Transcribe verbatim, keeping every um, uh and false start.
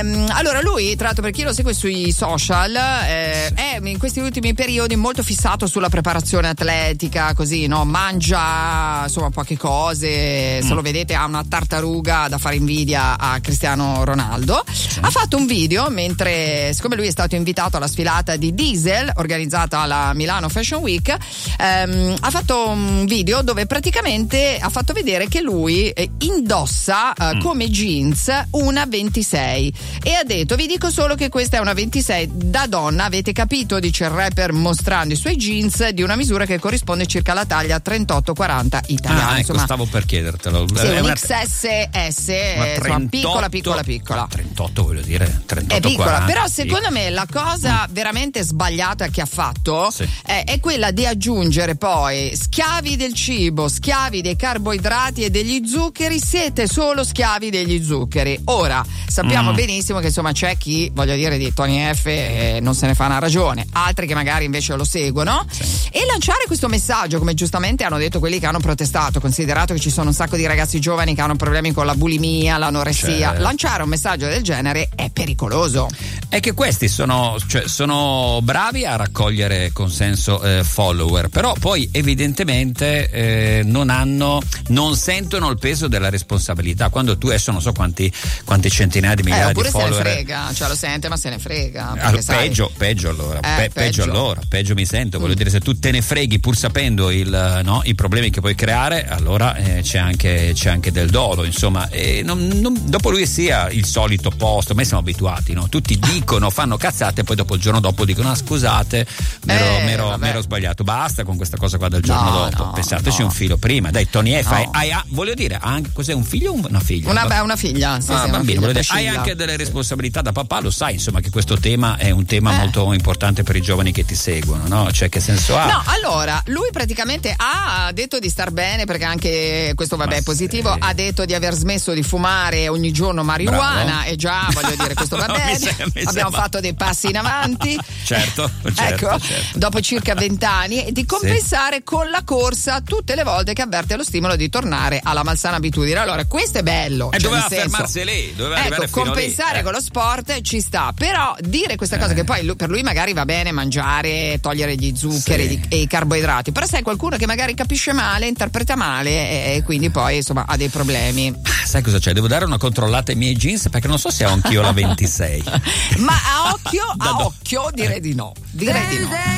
Ehm, allora lui, tra l'altro, per chi lo segue sui social, eh, sì. è in questi ultimi periodi molto fissato sulla preparazione atletica, così, no? Mangia insomma poche cose, mm. se lo vedete ha una tartaruga da fare invidia a Cristiano Ronaldo. Sì. Ha fatto un video mentre, siccome lui è stato invitato alla sfilata di Diesel organizzata alla Milano Fashion Week, ehm, ha fatto un video dove praticamente ha fatto vedere che lui eh, indossa eh, mm. come jeans una ventisei e ha detto: vi dico solo che questa è una ventisei da donna, avete capito? Dice il rapper mostrando i suoi jeans di una misura che corrisponde circa alla taglia trentotto quaranta italiana. Ah, ecco, insomma, stavo per chiedertelo. Sì, è un una... X S S, trentotto, insomma, piccola piccola piccola. trentotto voglio dire, trentotto è piccola, quaranta, però secondo sì. me la cosa mm. veramente sbagliata che ha fatto sì. è, è quella di aggiungere poi schiavi del cibo, schiavi dei carboidrati e degli zuccheri, siete solo schiavi degli zuccheri. Ora sappiamo mm. benissimo che insomma c'è chi, voglio dire, di Tony F eh, non se ne fa una ragione, altri che magari invece lo seguono, sì. e lanciare questo messaggio, come giustamente hanno detto quelli che hanno protestato, considerato che ci sono un sacco di ragazzi giovani che hanno problemi con la bulimia, l'anoressia, certo. lanciare un messaggio del genere è pericoloso. È che questi sono, cioè, sono bravi a raccogliere consenso eh, follower, però poi evidentemente eh, non hanno, non sentono il peso della responsabilità. Quando tu adesso non so quanti, quanti centinaia di migliaia eh, di follower, se ne frega, cioè lo sente ma se ne frega. Allora, sai, peggio, peggio allora, eh, pe- peggio. peggio allora, peggio mi sento. Mm. Voglio dire, se tu te ne freghi pur sapendo il, no, i problemi che puoi creare, allora eh, c'è anche c'è anche del dolo, insomma. E non, non, dopo lui sia il solito posto, ormai siamo abituati, no? Tutti dicono, fanno cazzate e poi dopo il giorno dopo dicono ah, scusate, m'ero, eh, sbagliato. Basta con questa cosa qua del giorno no, dopo. No, Pensateci no. un filo prima. Dai, Tony F, no. hai, hai, hai, voglio dire, anche, cos'è un figlio o una figlia? Una, beh, una figlia, sì, ah, sì, bambino, una figlia, dire, hai anche delle responsabilità da papà, lo sai, insomma, che questo tema è un tema eh. molto importante per i giovani che ti seguono, no? Cioè, che senso ha? No, allora, lui praticamente ha detto di star bene, perché anche questo vabbè Ma è positivo, sì. ha detto di aver smesso di fumare ogni giorno marijuana. Bravo. E già, voglio dire, questo va bene. mi sembra, mi abbiamo sembra. fatto dei passi in avanti. Certo, certo, ecco, certo. dopo circa vent'anni, e di compensare sì. con la corsa tutte le volte che avverte lo stimolo di tornare alla malsana abitudine. Allora, questo è bello. E cioè, doveva senso, fermarsi lì, doveva ecco, arrivare fino compensare lì, eh. con lo sport ci sta, però dire questa cosa eh. che poi per lui magari va bene mangiare, togliere gli zuccheri sì. e i carboidrati, però sai qualcuno che magari capisce male, interpreta male e, e quindi poi insomma ha dei problemi. Sai cosa c'è? Devo dare una controllata ai miei jeans perché non so se ho anch'io la ventisei. Ma a occhio, a occhio direi di no, direi di no.